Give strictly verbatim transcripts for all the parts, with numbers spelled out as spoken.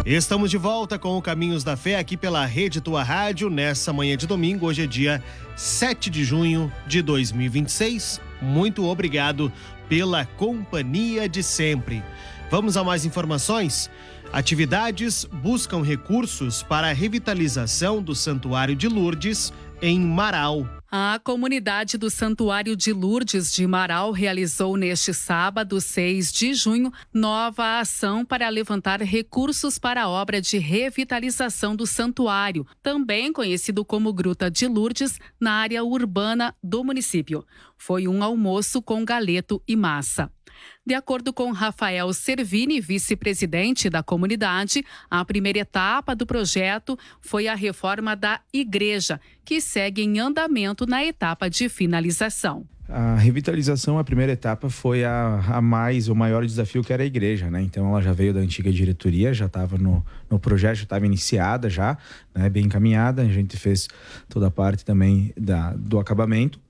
Estamos de volta com o Caminhos da Fé aqui pela Rede Tua Rádio, nessa manhã de domingo. Hoje é dia sete de junho de dois mil e vinte e seis. Muito obrigado pela companhia de sempre. Vamos a mais informações? Atividades buscam recursos para a revitalização do Santuário de Lourdes em Marau. A comunidade do Santuário de Lourdes de Marau realizou neste sábado, seis de junho, nova ação para levantar recursos para a obra de revitalização do santuário, também conhecido como Gruta de Lourdes, na área urbana do município. Foi um almoço com galeto e massa. De acordo com Rafael Servini, vice-presidente da comunidade, a primeira etapa do projeto foi a reforma da igreja, que segue em andamento na etapa de finalização. A revitalização, a primeira etapa, foi a, a mais, o maior desafio, que era a igreja, né? Então ela já veio da antiga diretoria, já estava no, no projeto, já estava iniciada já, né? Bem encaminhada. A gente fez toda a parte também da, do acabamento.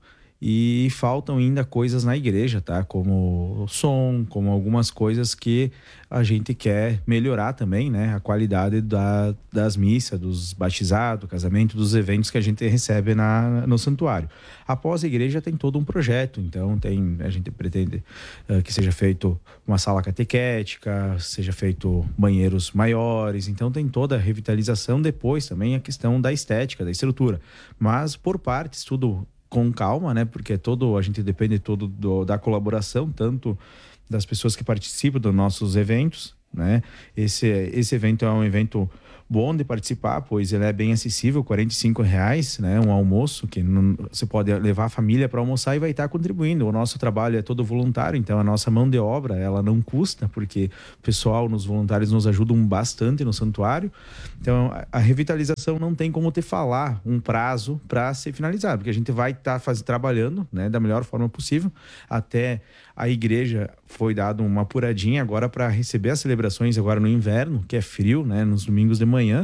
E faltam ainda coisas na igreja, tá? Como o som, como algumas coisas que a gente quer melhorar também, né? A qualidade da, das missas, dos batizados, do casamento, dos eventos que a gente recebe na, no santuário. Após a igreja tem todo um projeto, então tem, a gente pretende uh, que seja feito uma sala catequética, seja feito banheiros maiores, então tem toda a revitalização, depois também a questão da estética, da estrutura. Mas por partes, tudo com calma, né? Porque todo, a gente depende todo do, da colaboração, tanto das pessoas que participam dos nossos eventos, né? Esse, esse evento é um evento bom de participar, pois ele é bem acessível, quarenta e cinco reais, né? Um almoço que não, você pode levar a família para almoçar e vai estar contribuindo. O nosso trabalho é todo voluntário, então a nossa mão de obra, ela não custa, porque o pessoal, nos voluntários, nos ajudam bastante no santuário. Então a, a revitalização não tem como te falar um prazo para ser finalizado, porque a gente vai estar tá trabalhando, né, da melhor forma possível. Até a igreja foi dado uma apuradinha agora para receber as celebrações agora no inverno, que é frio, né, nos domingos de manhã,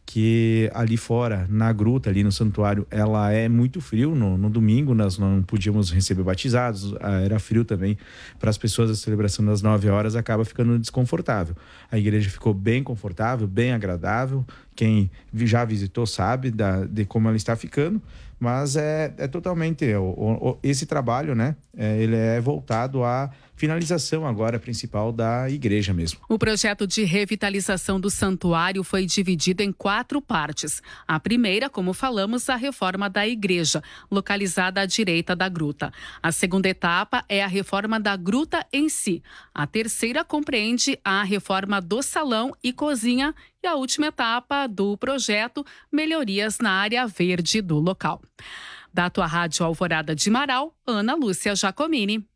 que ali fora, na gruta, ali no santuário, ela é muito frio. No, no domingo nós não podíamos receber batizados, era frio também para as pessoas. A celebração das nove horas acaba ficando desconfortável. A igreja ficou bem confortável, bem agradável. Quem já visitou sabe da, de como ela está ficando, mas é, é totalmente o, o, esse trabalho, né? É, ele é voltado à finalização agora principal da igreja mesmo. O projeto de revitalização do santuário foi dividido em quatro partes. A primeira, como falamos, a reforma da igreja, localizada à direita da gruta. A segunda etapa é a reforma da gruta em si. A terceira compreende a reforma do salão e cozinha. E a última etapa do projeto, melhorias na área verde do local. Da Tua Rádio Alvorada de Marau, Ana Lúcia Giacomini.